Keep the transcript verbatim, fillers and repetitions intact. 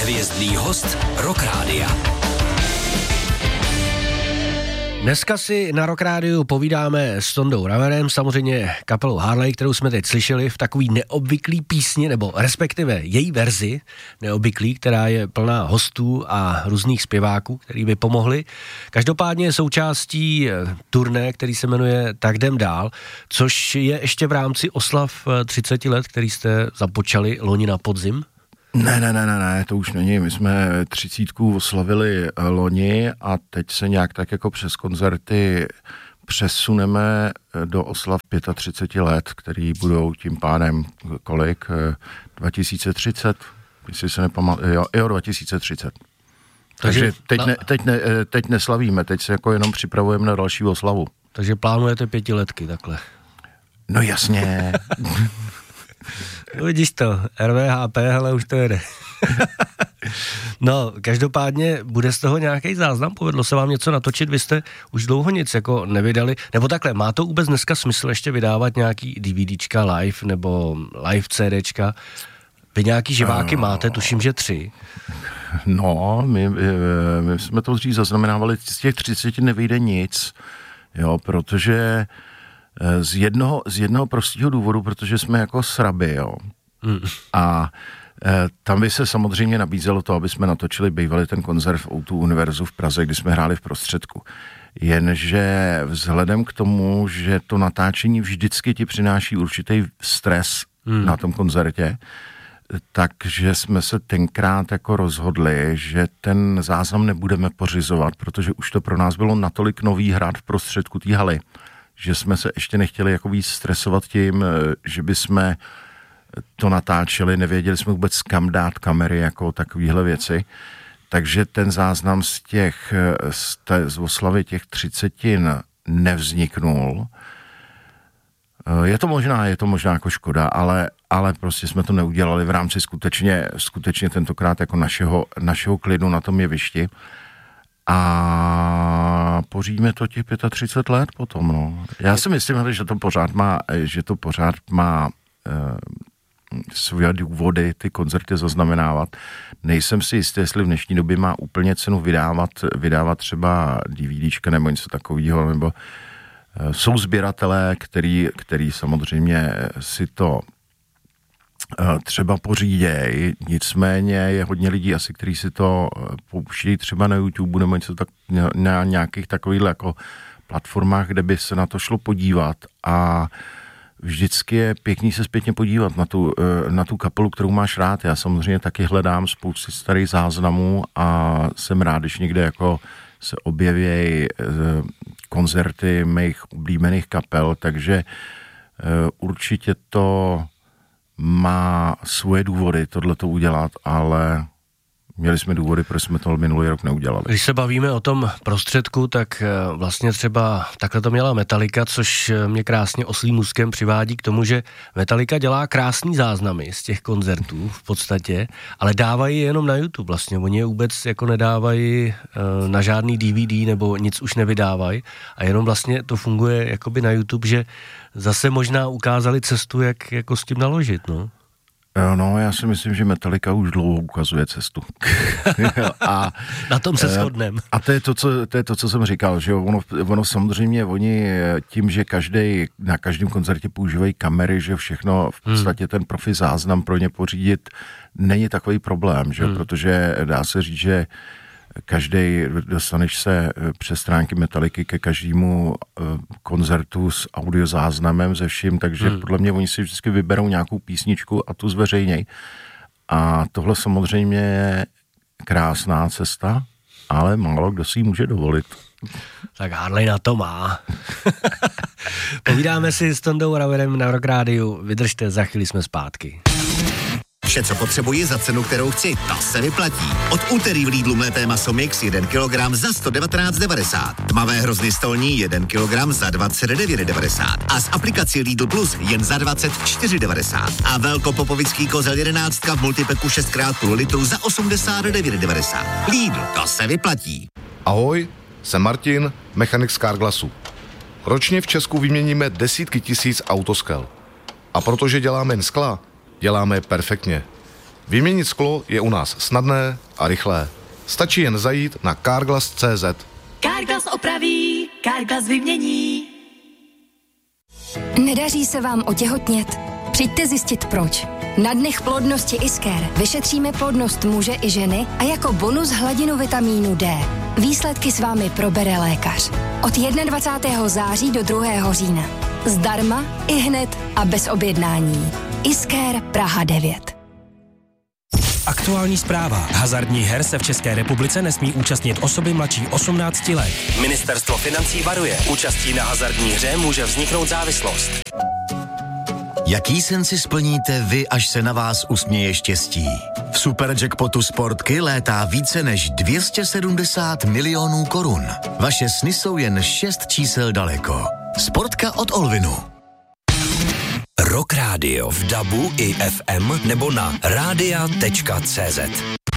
Hvězdný host Rock Rádia. Dneska si na Rock Rádiu povídáme s Tondou Raverem, samozřejmě kapelou Harley, kterou jsme teď slyšeli v takový neobvyklý písni, nebo respektive její verzi neobvyklý, která je plná hostů a různých zpěváků, který by pomohli. Každopádně je součástí turné, který se jmenuje Tak jdem dál, což je ještě v rámci oslav třicet let, který jste započali loni na podzim. Ne, ne, ne, ne, ne, to už není. My jsme třicítku oslavili loni a teď se nějak tak jako přes koncerty přesuneme do oslav třicet pět let, který budou tím pádem kolik? dva tisíce třicet, jestli se nepamatuju, jo, jo, dva tisíce třicet. Takže, Takže teď, ne, teď, ne, teď neslavíme, teď se jako jenom připravujeme na další oslavu. Takže plánujete pětiletky takhle? No jasně. No vidíš to, R V H P, hele, už to jede. No, každopádně bude z toho nějaký záznam? Povedlo se vám něco natočit? Vy jste už dlouho nic jako nevydali? Nebo takhle, má to vůbec dneska smysl ještě vydávat nějaký DVDčka live nebo live CDčka? Vy nějaký živáky no, máte, tuším, že tři. No, my, my jsme to dřív zaznamenávali, z těch třiceti nevyjde nic, jo, protože z jednoho, z jednoho prostého důvodu, protože jsme jako sraby, jo. Mm. A e, tam by se samozřejmě nabízelo to, aby jsme natočili bývalý ten koncert v O dva Univerzu v Praze, kdy jsme hráli v prostředku. Jenže vzhledem k tomu, že to natáčení vždycky ti přináší určitý stres mm. na tom koncertě, takže jsme se tenkrát jako rozhodli, že ten záznam nebudeme pořizovat, protože už to pro nás bylo natolik nový hrát v prostředku té haly, že jsme se ještě nechtěli jako víc stresovat tím, že by jsme to natáčeli, nevěděli jsme vůbec kam dát kamery, jako takovýhle věci. Takže ten záznam z těch, z, té, z oslavy těch třicetin nevzniknul. Je to možná, je to možná jako škoda, ale, ale prostě jsme to neudělali v rámci skutečně, skutečně tentokrát jako našeho, našeho klidu na tom jevišti. A poříme to těch třicet pět let potom, no. Já si myslím, že to pořád má, že to pořád má e, své důvody ty koncerty zaznamenávat. Nejsem si jistý, jestli v dnešní době má úplně cenu vydávat, vydávat třeba DVDčka nebo něco takového, nebo e, jsou sběratelé, který, který samozřejmě si to třeba poříděj, nicméně je hodně lidí asi, kteří si to pouštějí třeba na YouTube nebo něco tak, na nějakých takových jako platformách, kde by se na to šlo podívat a vždycky je pěkný se zpětně podívat na tu, na tu kapelu, kterou máš rád. Já samozřejmě taky hledám spousty starých záznamů a jsem rád, když někde jako se objeví koncerty mých oblíbených kapel, takže určitě to má svoje důvody tohleto udělat, ale měli jsme důvody, proč jsme to minulý rok neudělali. Když se bavíme o tom prostředku, tak vlastně třeba takhle to měla Metallica, což mě krásně oslím můstkem přivádí k tomu, že Metallica dělá krásný záznamy z těch koncertů v podstatě, ale dávají je jenom na YouTube vlastně. Oni je vůbec jako nedávají na žádný D V D nebo nic už nevydávají a jenom vlastně to funguje jakoby na YouTube, že zase možná ukázali cestu, jak jako s tím naložit, no. No, já si myslím, že Metallica už dlouho ukazuje cestu. A na tom se shodneme. A to je to, co, to je to, co jsem říkal, že ono, ono samozřejmě, oni tím, že každý, na každém koncertě používají kamery, že všechno, v podstatě hmm. ten profi záznam pro ně pořídit není takový problém, že, hmm. protože dá se říct, že každý, dostaneš se přes stránky Metalliky ke každému uh, koncertu s audiozáznamem ze vším, takže hmm. podle mě oni si vždycky vyberou nějakou písničku a tu zveřejněj. A tohle samozřejmě je krásná cesta, ale málo kdo si ji může dovolit. Tak Harley na to má. Povídáme si s Tondou Raverem na Rock Rádiu. Vydržte, za chvíli jsme zpátky. Vše, co potřebuji za cenu, kterou chci, ta se vyplatí. Od úterý v Lidlu mlété maso mix jeden kilogram za sto devatenáct devadesát. Tmavé hrozny stolní jeden kilogram za dvacet devět devadesát. A z aplikací Lidl Plus jen za dvacet čtyři devadesát. A velkopopovický kozel jedenáctka v multipeku šest krát půl litru za osmdesát devět devadesát. Lidl, to se vyplatí. Ahoj, jsem Martin, mechanik z Carglassu. Ročně v Česku vyměníme desítky tisíc autoskel. A protože děláme jen skla, děláme je perfektně. Vyměnit sklo je u nás snadné a rychlé. Stačí jen zajít na Carglass tečka cé zet. Carglass opraví, Carglass vymění. Nedaří se vám otěhotnět? Přijďte zjistit proč. Na dnech plodnosti Isker vyšetříme plodnost muže i ženy a jako bonus hladinu vitamínu D. Výsledky s vámi probere lékař. Od dvacátého prvního září do druhého října. Zdarma, ihned a bez objednání. Isker Praha devět. Aktuální zpráva. Hazardních her se v České republice nesmí účastnit osoby mladší osmnácti let. Ministerstvo financí varuje. Účastí na hazardní hře může vzniknout závislost. Jaký sen si splníte vy, až se na vás usměje štěstí? V Superjackpotu Sportky létá více než dvě stě sedmdesát milionů korun. Vaše sny jsou jen šest čísel daleko. Sportka od Olvinu. Rock Radio v dabu i ef em nebo na rádia tečka cé zet.